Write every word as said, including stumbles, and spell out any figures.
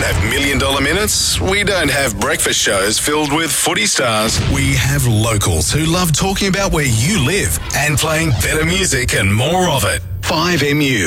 have million dollar minutes. We don't have breakfast shows filled with footy stars. We have locals who love talking about where you live and playing better music and more of it. five M U.